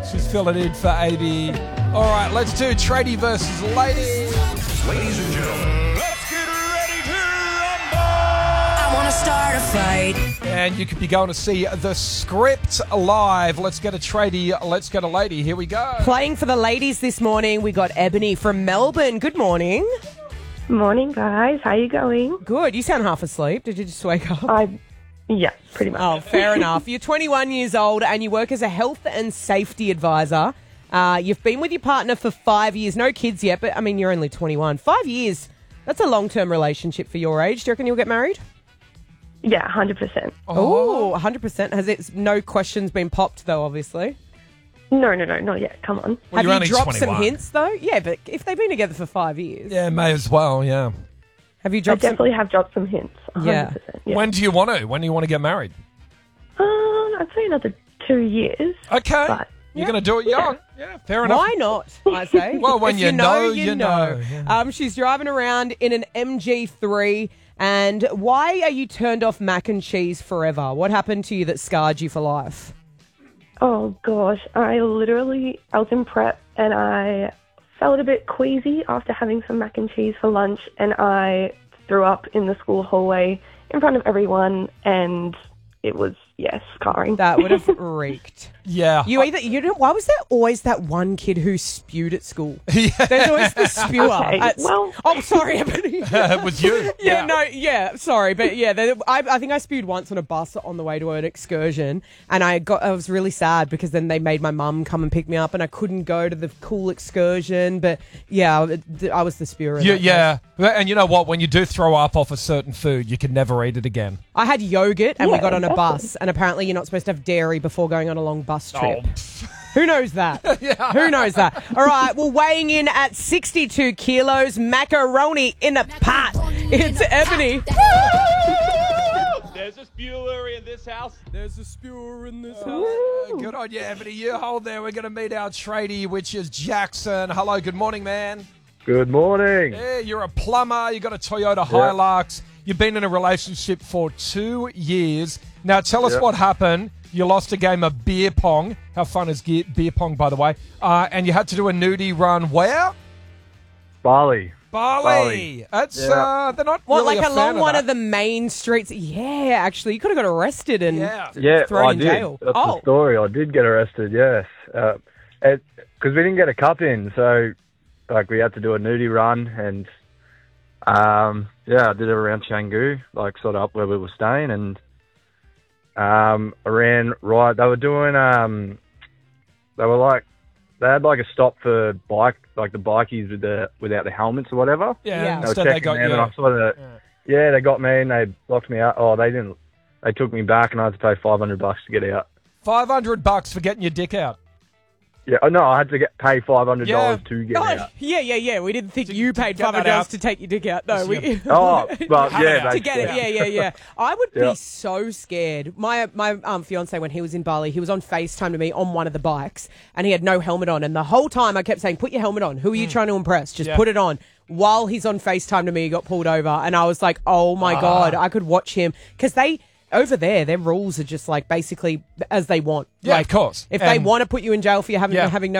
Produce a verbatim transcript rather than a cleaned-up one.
She's filling in for A B. All right, let's do tradie versus lady. Ladies and gentlemen, let's get ready to rumble! I want to start a fight. And you could be going to see The Script live. Let's get a tradie, let's get a lady. Here we go. Playing for the ladies this morning, we got Ebony from Melbourne. Good morning. Morning, guys. How you going? Good. You sound half asleep. Did you just wake up? I, yeah, pretty much. Oh, fair enough. You're twenty-one years old and you work as a health and safety advisor. Uh, you've been with your partner for five years. No kids yet, but, I mean, you're only twenty-one. Five years, that's a long-term relationship for your age. Do you reckon you'll get married? Yeah, one hundred percent. Oh, one hundred percent. Has it, no questions been popped, though, obviously? No, no, no, not yet. Come on. Well, Have you're you only dropped some twenty-one. hints, though? Yeah, but if they've been together for five years. Yeah, may as well, yeah. Have you I dropped some... definitely have dropped some hints. one hundred percent. Yeah. When do you want to? When do you want to get married? Um, I'd say another two years. Okay. But, You're going to do it young. Yeah, fair enough. Why not, I say? Well, when If you you know, know, you you know. know. Yeah. Um, she's driving around in an M G three. And why are you turned off mac and cheese forever? What happened to you that scarred you for life? Oh, gosh. I literally, I was in prep and I felt a bit queasy after having some mac and cheese for lunch, and I threw up in the school hallway in front of everyone, and it was, yeah, scarring. That would have reeked. Yeah. You either you know why was there always that one kid who spewed at school? Yeah. There's always the spewer. Okay, at, well- oh, sorry, Ebony. it was you. Yeah, no, yeah, sorry, but yeah, there, I, I think I spewed once on a bus on the way to an excursion, and I got I was really sad because then they made my mum come and pick me up, and I couldn't go to the cool excursion. But yeah, I, I was the spewer. in You, that yeah. And you know what? When you do throw up off a certain food, you can never eat it again. I had yogurt, and we Yeah, got on a exactly. bus, and apparently you're not supposed to have dairy before going on a long bus trip. Oh. Who knows that? Who knows that? All right, well, weighing in at sixty-two kilos, macaroni in a pot. It's Ebony. There's a spewer in this house. There's a spewer in this Uh, good on you, Ebony. You hold there. We're going to meet our tradie, which is Jackson. Hello, good morning, man. Good morning. Yeah, you're a plumber. You got a Toyota Hilux. You've been in a relationship for two years. Now, tell us Yep. what happened. You lost a game of beer pong. How fun is ge- beer pong, by the way? Uh, and you had to do a nudie run where? Bali. Bali. Bali. That's Yeah. uh, they're not What, really like a along fan of one that. of the main streets? Yeah, actually, you could have got arrested and Yeah. Yeah, thrown I in did. jail. That's Oh. the story. I did get arrested, yes. Because uh, we didn't get a cup in, so like we had to do a nudie run, and um, yeah, I did it around Canggu, like sort of up where we were staying, and um, I ran right. They were doing, um, they were like, they had like a stop for bike, like the bikies with the without the helmets or whatever. Yeah, Yeah. They were instead they checking got them, you. and I sort of, Yeah. yeah, they got me and they locked me out. Oh, they didn't. They took me back, and I had to pay five hundred bucks to get out. five hundred bucks for getting your dick out. Yeah, oh, no, I had to get pay five hundred dollars Yeah. to get Oh, out. yeah, yeah, yeah. We didn't think To- you to paid get five hundred that dollars out. to take your dick out. No, Yes, we. yeah. Oh, well, Have it yeah, out. to get it, basically. yeah, yeah, yeah. I would Yeah. be so scared. My my um, fiance, when he was in Bali, he was on FaceTime to me on one of the bikes, and he had no helmet on. And the whole time I kept saying, "Put your helmet on. Who are you trying to impress? Just Yeah. put it on." While he's on FaceTime to me, he got pulled over, and I was like, "Oh my god!" I could watch him because they. Over there, their rules are just like basically as they want. Yeah, like, of course. If they And- want to put you in jail for you having Yeah. having no